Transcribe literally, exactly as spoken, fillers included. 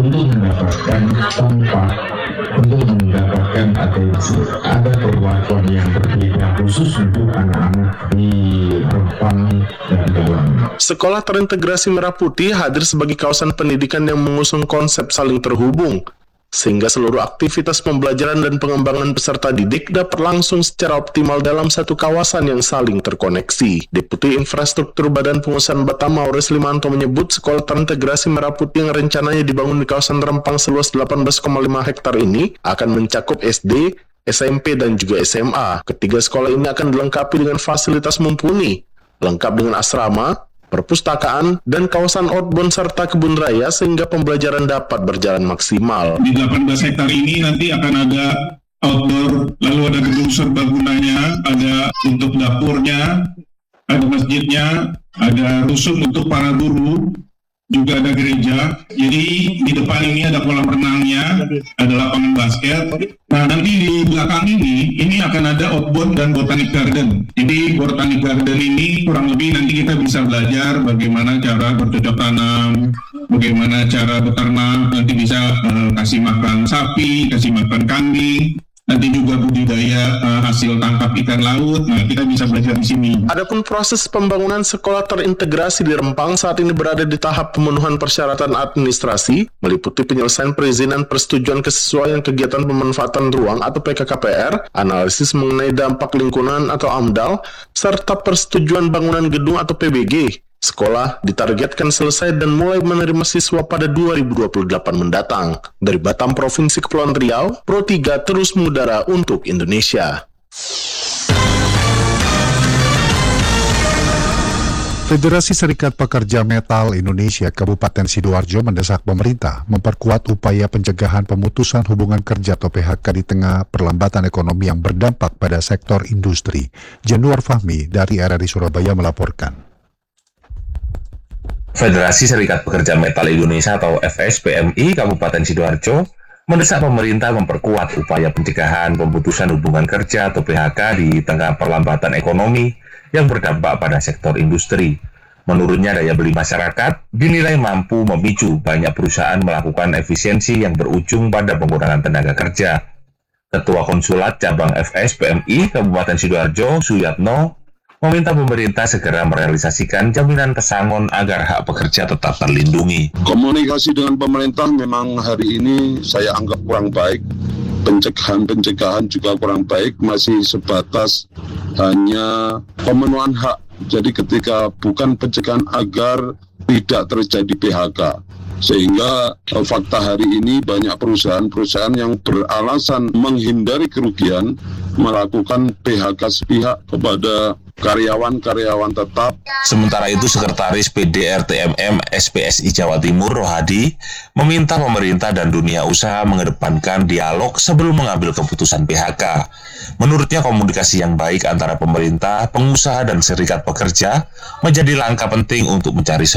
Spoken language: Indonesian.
untuk mendapatkan tempat, untuk mendapatkan atensi. Ada perlakuan yang berbeda khusus untuk anak-anak di Rempang dan Bawang. Sekolah Terintegrasi Merah Putih hadir sebagai kawasan pendidikan yang mengusung konsep saling terhubung, sehingga seluruh aktivitas pembelajaran dan pengembangan peserta didik dapat langsung secara optimal dalam satu kawasan yang saling terkoneksi. Deputi Infrastruktur Badan Pengusahaan Batam Maurice Limanto menyebut sekolah terintegrasi Merah Putih yang rencananya dibangun di kawasan Rempang seluas delapan belas koma lima hektar ini akan mencakup S D, S M P, dan juga S M A. Ketiga sekolah ini akan dilengkapi dengan fasilitas mumpuni, lengkap dengan asrama, perpustakaan, dan kawasan outbound serta kebun raya sehingga pembelajaran dapat berjalan maksimal. Di delapan belas hektar ini nanti akan ada outdoor, lalu ada gedung serbaguna, ada untuk dapurnya, ada masjidnya, ada rusuk untuk para guru, juga ada gereja. Jadi di depan ini ada kolam renangnya, ada lapangan basket. Nah, nanti di belakang ini, ini akan ada outbound dan botanic garden. Jadi botanic garden ini kurang lebih nanti kita bisa belajar bagaimana cara bercocok tanam, bagaimana cara beternak, nanti bisa uh, kasih makan sapi, kasih makan kambing. Nanti juga budidaya uh, hasil tangkap ikan laut. Nah, kita bisa belajar di sini. Adapun proses pembangunan sekolah terintegrasi di Rempang saat ini berada di tahap pemenuhan persyaratan administrasi, meliputi penyelesaian perizinan persetujuan kesesuaian kegiatan pemanfaatan ruang atau P K K P R, analisis mengenai dampak lingkungan atau AMDAL, serta persetujuan bangunan gedung atau P B G. Sekolah ditargetkan selesai dan mulai menerima siswa pada dua ribu dua puluh delapan mendatang. Dari Batam, Provinsi Kepulauan Riau, Pro tiga terus mengudara untuk Indonesia. Federasi Serikat Pekerja Metal Indonesia Kabupaten Sidoarjo mendesak pemerintah memperkuat upaya pencegahan pemutusan hubungan kerja atau P H K di tengah perlambatan ekonomi yang berdampak pada sektor industri. Januar Fahmi dari R R I Surabaya melaporkan. Federasi Serikat Pekerja Metal Indonesia atau F S P M I Kabupaten Sidoarjo mendesak pemerintah memperkuat upaya pencegahan pemutusan hubungan kerja atau P H K di tengah perlambatan ekonomi yang berdampak pada sektor industri. Menurutnya, daya beli masyarakat dinilai mampu memicu banyak perusahaan melakukan efisiensi yang berujung pada pengurangan tenaga kerja. Ketua Konsulat Cabang F S P M I Kabupaten Sidoarjo, Suyatno, meminta pemerintah segera merealisasikan jaminan pesangon agar hak pekerja tetap terlindungi. Komunikasi dengan pemerintah memang hari ini saya anggap kurang baik. Pencegahan-pencegahan juga kurang baik, masih sebatas hanya pemenuhan hak. Jadi ketika bukan pencegahan agar tidak terjadi P H K. Sehingga eh, fakta hari ini banyak perusahaan-perusahaan yang beralasan menghindari kerugian melakukan P H K sepihak kepada karyawan-karyawan tetap. Sementara itu, Sekretaris P D R T M M S P S I Jawa Timur, Rohadi, meminta pemerintah dan dunia usaha mengedepankan dialog sebelum mengambil keputusan P H K. Menurutnya, komunikasi yang baik antara pemerintah, pengusaha, dan serikat pekerja menjadi langkah penting untuk mencari